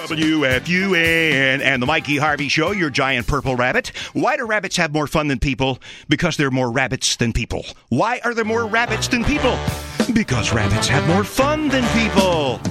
WFUN and the Mikey Harvey Show, your giant purple rabbit. Why do rabbits have more fun than people? Because they're more rabbits than people. Why are there more rabbits than people? Because rabbits have more fun than people.